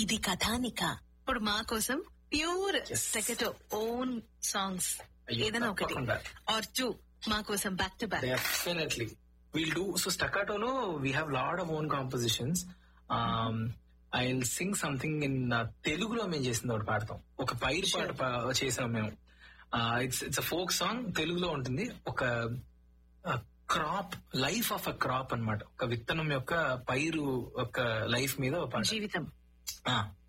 ఇది కథానిక. ఇప్పుడు మా కోసం ప్యూర్ సెకటో ఓన్ సాంగ్స్ ఏదైనా ఒకటి ఆర్ టూ మా కోసం back to back. Definitely will do. So స్టకాటోలో we have lot of own compositions. I will sing something in తెలుగులో మేము చేసింది ఒకటి పాడతాం. ఒక పైరు పాట చేసాం మేము. ఇట్స్ అ ఫోక్ సాంగ్, తెలుగులో ఉంటుంది. ఒక crop, life of a crop అన్నమాట. ఒక విత్తనం యొక్క పైరు యొక్క లైఫ్ మీద జీవితం.